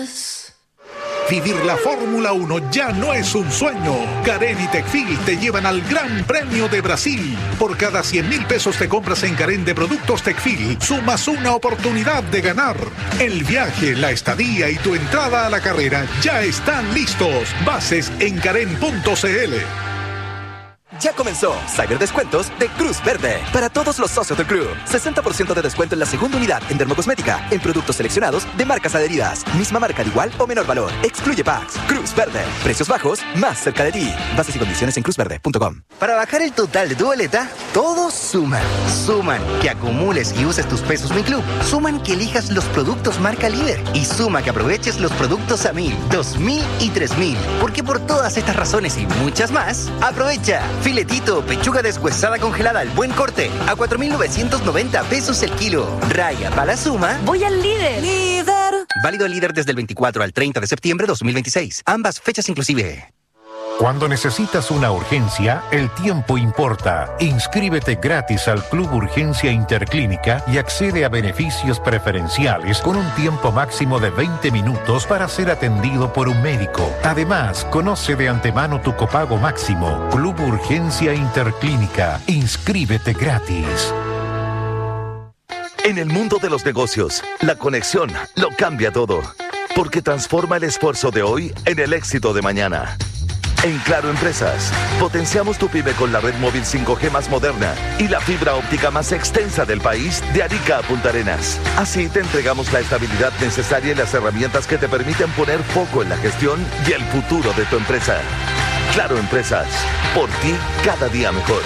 Vivir la Fórmula 1 ya no es un sueño. Carén y Tecfil te llevan al Gran Premio de Brasil. Por cada 100.000 pesos te compras en Carén de productos Tecfil, sumas una oportunidad de ganar. El viaje, la estadía y tu entrada a la carrera ya están listos. Bases en carén.cl. Ya comenzó Cyberdescuentos de Cruz Verde. Para todos los socios del Club, 60% de descuento en la segunda unidad en dermocosmética, en productos seleccionados de marcas adheridas. Misma marca de igual o menor valor. Excluye packs. Cruz Verde. Precios bajos, más cerca de ti. Bases y condiciones en cruzverde.com. Para bajar el total de tu boleta, todos suman. Suman que acumules y uses tus pesos Mi Club. Suman que elijas los productos marca líder. Y suma que aproveches los productos a 1.000, 2.000 y 3.000. Porque por todas estas razones y muchas más, aprovecha. Filetito, pechuga deshuesada congelada al buen corte, a 4.990 pesos el kilo. Raya para la suma. Voy al líder. ¡Líder! Válido líder desde el 24 al 30 de septiembre de 2026. Ambas fechas inclusive. Cuando necesitas una urgencia, el tiempo importa. Inscríbete gratis al Club Urgencia Interclínica y accede a beneficios preferenciales con un tiempo máximo de 20 minutos para ser atendido por un médico. Además, conoce de antemano tu copago máximo. Club Urgencia Interclínica. Inscríbete gratis. En el mundo de los negocios, la conexión lo cambia todo, porque transforma el esfuerzo de hoy en el éxito de mañana. En Claro Empresas, potenciamos tu pyme con la red móvil 5G más moderna y la fibra óptica más extensa del país, de Arica a Punta Arenas. Así te entregamos la estabilidad necesaria y las herramientas que te permiten poner foco en la gestión y el futuro de tu empresa. Claro Empresas, por ti cada día mejor.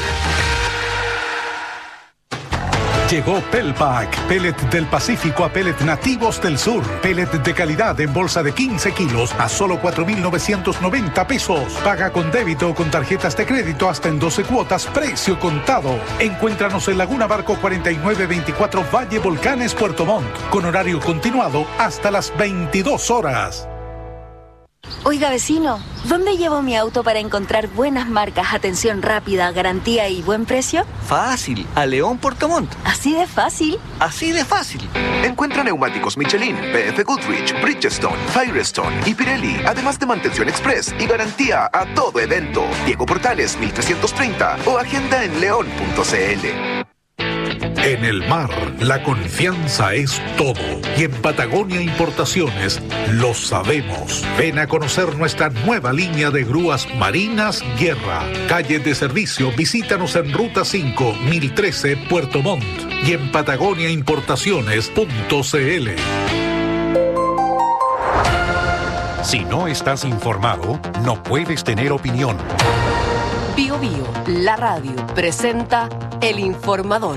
Llegó Pelpack, pellet del Pacífico a pellet nativos del sur. Pellet de calidad en bolsa de 15 kilos a solo 4.990 pesos. Paga con débito o con tarjetas de crédito hasta en 12 cuotas, precio contado. Encuéntranos en Laguna Barco 4924 Valle Volcanes, Puerto Montt, con horario continuado hasta las 22 horas. Oiga, vecino, ¿dónde llevo mi auto para encontrar buenas marcas, atención rápida, garantía y buen precio? Fácil, a León Puerto Montt. ¿Así de fácil? Así de fácil. Encuentra neumáticos Michelin, BF Goodrich, Bridgestone, Firestone y Pirelli, además de mantención express y garantía a todo evento. Diego Portales 1330 o agenda en león.cl. En el mar, la confianza es todo. Y en Patagonia Importaciones lo sabemos. Ven a conocer nuestra nueva línea de grúas marinas Guerra. Calle de servicio, visítanos en Ruta 5, 1013, Puerto Montt. Y en patagoniaimportaciones.cl. Si no estás informado, no puedes tener opinión. Bio Bio, la radio, presenta El Informador.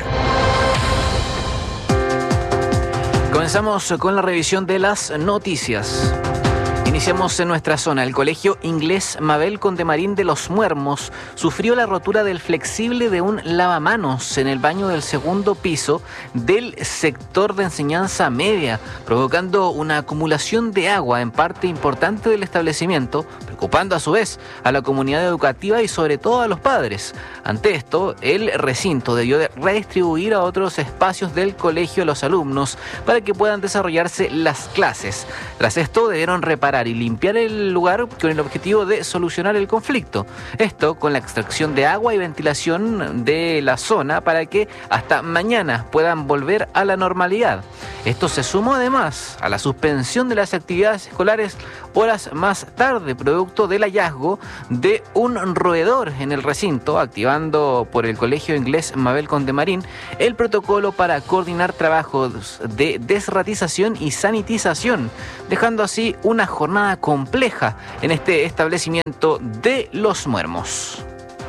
Comenzamos con la revisión de las noticias. Iniciamos en nuestra zona. El Colegio Inglés Mabel Condemarín de Los Muermos sufrió la rotura del flexible de un lavamanos en el baño del segundo piso del sector de enseñanza media, provocando una acumulación de agua en parte importante del establecimiento, preocupando a su vez a la comunidad educativa y sobre todo a los padres. Ante esto, el recinto debió de redistribuir a otros espacios del colegio a los alumnos para que puedan desarrollarse las clases. Tras esto, debieron reparar y limpiar el lugar con el objetivo de solucionar el conflicto. Esto con la extracción de agua y ventilación de la zona para que hasta mañana puedan volver a la normalidad. Esto se sumó además a la suspensión de las actividades escolares horas más tarde, producto del hallazgo de un roedor en el recinto, activando por el Colegio Inglés Mabel Condemarín el protocolo para coordinar trabajos de desratización y sanitización, dejando así una jornada compleja en este establecimiento de Los Muermos.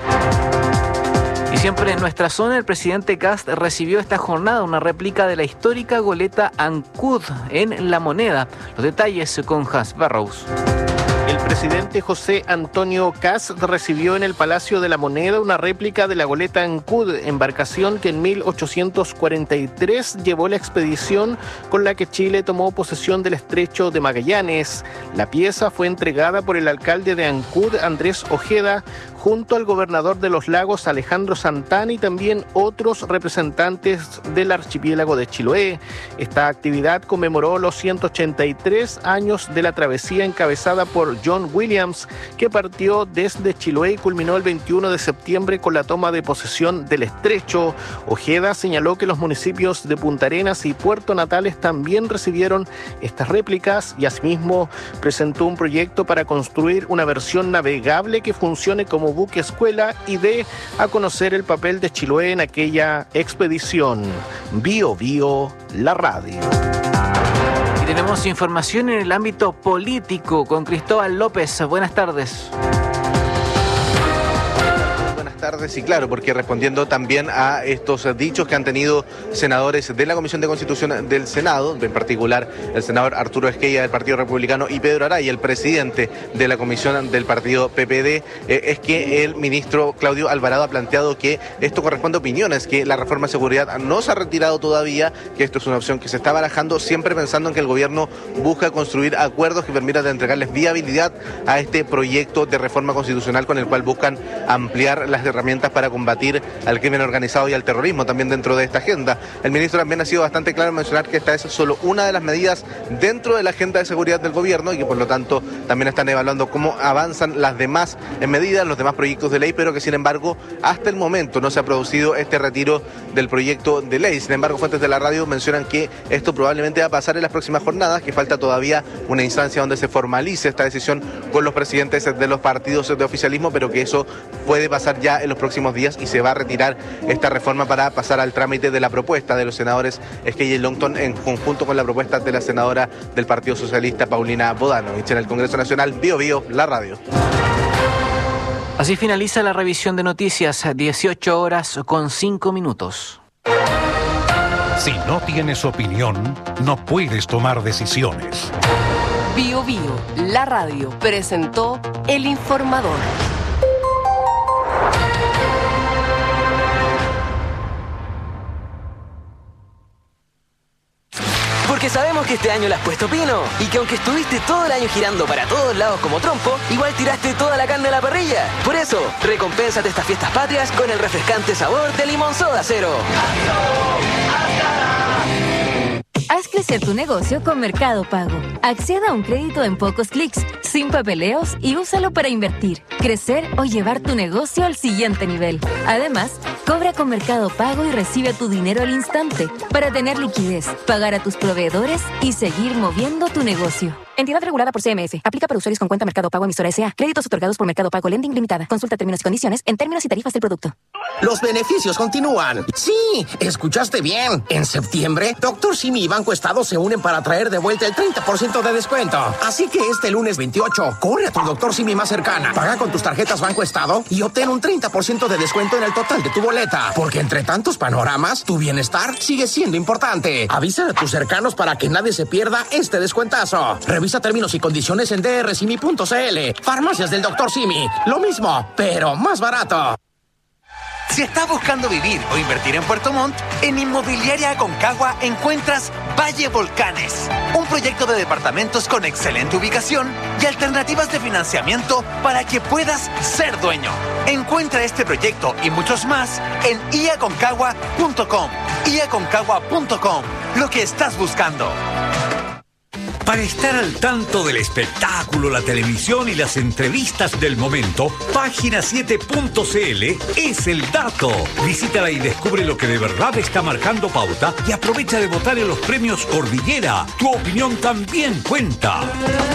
Y siempre en nuestra zona, el presidente Kast recibió esta jornada una réplica de la histórica goleta Ancud en La Moneda. Los detalles con Hans Barrows. El presidente José Antonio Kast recibió en el Palacio de la Moneda una réplica de la goleta Ancud, embarcación que en 1843 llevó la expedición con la que Chile tomó posesión del Estrecho de Magallanes. La pieza fue entregada por el alcalde de Ancud, Andrés Ojeda, junto al gobernador de los Lagos, Alejandro Santana, y también otros representantes del archipiélago de Chiloé. Esta actividad conmemoró los 183 años de la travesía encabezada por John Williams, que partió desde Chiloé y culminó el 21 de septiembre con la toma de posesión del estrecho. Ojeda señaló que los municipios de Punta Arenas y Puerto Natales también recibieron estas réplicas y asimismo presentó un proyecto para construir una versión navegable que funcione como buque escuela y dé a conocer el papel de Chiloé en aquella expedición. Bio Bio, la radio. Y tenemos información en el ámbito político con Cristóbal López. Buenas tardes. Tardes, y claro, porque respondiendo también a estos dichos que han tenido senadores de la Comisión de Constitución del Senado, en particular el senador Arturo Esquella del Partido Republicano y Pedro Araya, el presidente de la Comisión del Partido PPD, es que el ministro Claudio Alvarado ha planteado que esto corresponde a opiniones, que la reforma de seguridad no se ha retirado todavía, que esto es una opción que se está barajando, siempre pensando en que el gobierno busca construir acuerdos que permitan entregarles viabilidad a este proyecto de reforma constitucional con el cual buscan ampliar las herramientas para combatir al crimen organizado y al terrorismo también dentro de esta agenda. El ministro también ha sido bastante claro en mencionar que esta es solo una de las medidas dentro de la agenda de seguridad del gobierno y que por lo tanto también están evaluando cómo avanzan las demás medidas, los demás proyectos de ley, pero que sin embargo hasta el momento no se ha producido este retiro del proyecto de ley. Sin embargo, fuentes de la radio mencionan que esto probablemente va a pasar en las próximas jornadas, que falta todavía una instancia donde se formalice esta decisión con los presidentes de los partidos de oficialismo, pero que eso puede pasar ya en los próximos días y se va a retirar esta reforma para pasar al trámite de la propuesta de los senadores Esquella y Longton en conjunto con la propuesta de la senadora del Partido Socialista Paulina Bodanovich. En el Congreso Nacional, Bio Bio, la radio. Así finaliza la revisión de noticias, 18 horas con 5 minutos. Si no tienes opinión, no puedes tomar decisiones. Bio Bio, la radio, presentó El Informador. Porque sabemos que este año le has puesto pino y que aunque estuviste todo el año girando para todos lados como trompo, igual tiraste toda la carne a la parrilla. Por eso, recompénsate estas fiestas patrias con el refrescante sabor de Limón Soda Cero. Haz crecer tu negocio con Mercado Pago. Acceda a un crédito en pocos clics, sin papeleos y úsalo para invertir, crecer o llevar tu negocio al siguiente nivel. Además, cobra con Mercado Pago y recibe tu dinero al instante para tener liquidez, pagar a tus proveedores y seguir moviendo tu negocio. Entidad regulada por CMF. Aplica para usuarios con cuenta Mercado Pago emisora S.A. Créditos otorgados por Mercado Pago Lending Limitada. Consulta términos y condiciones en términos y tarifas del producto. Los beneficios continúan. Sí, escuchaste bien. En septiembre, Dr. Simi y Banco Estado se unen para traer de vuelta el 30% de descuento. Así que este lunes 28, corre a tu Dr. Simi más cercana, paga con tus tarjetas Banco Estado y obtén un 30% de descuento en el total de tu boleta. Porque entre tantos panoramas, tu bienestar sigue siendo importante. Avisa a tus cercanos para que nadie se pierda este descuentazo. Revisa términos y condiciones en drsimi.cl. Farmacias del Dr. Simi. Lo mismo, pero más barato. Si estás buscando vivir o invertir en Puerto Montt, en Inmobiliaria Aconcagua encuentras Valle Volcanes, un proyecto de departamentos con excelente ubicación y alternativas de financiamiento para que puedas ser dueño. Encuentra este proyecto y muchos más en iaconcagua.com. iaconcagua.com, lo que estás buscando. Para estar al tanto del espectáculo, la televisión y las entrevistas del momento, Página7.cl es el dato. Visítala y descubre lo que de verdad está marcando pauta y aprovecha de votar en los premios Cordillera. Tu opinión también cuenta.